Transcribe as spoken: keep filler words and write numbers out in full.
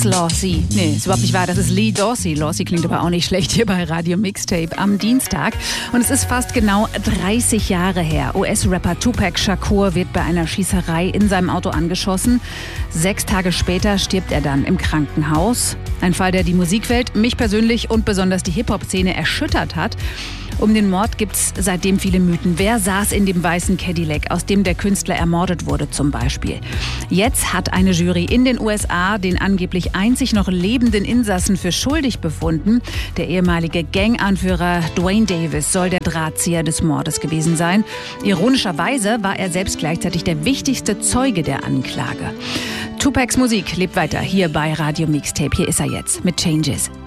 Lawsey. Nee, ist überhaupt nicht wahr. Das ist Lee Dorsey. Lawsey klingt aber auch nicht schlecht hier bei Radio Mixtape am Dienstag. Und es ist fast genau dreißig Jahre her. U S-Rapper Tupac Shakur wird bei einer Schießerei in seinem Auto angeschossen. Sechs Tage später stirbt er dann im Krankenhaus. Ein Fall, der die Musikwelt, mich persönlich und besonders die Hip-Hop-Szene erschüttert hat. Um den Mord gibt's seitdem viele Mythen. Wer saß in dem weißen Cadillac, aus dem der Künstler ermordet wurde zum Beispiel? Jetzt hat eine Jury in den U S A den angeblich einzig noch lebenden Insassen für schuldig befunden. Der ehemalige Gang-Anführer Dwayne Davis soll der Drahtzieher des Mordes gewesen sein. Ironischerweise war er selbst gleichzeitig der wichtigste Zeuge der Anklage. Tupacs Musik lebt weiter hier bei Radio Mixtape. Hier ist er jetzt mit Changes.